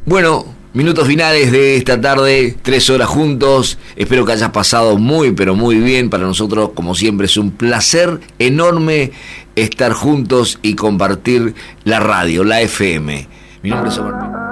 Bueno, minutos finales de esta tarde, 3 horas juntos. Espero que hayas pasado muy, pero muy bien. Para nosotros, como siempre, es un placer enorme estar juntos y compartir la radio, la FM. Mi nombre es Omar Pino.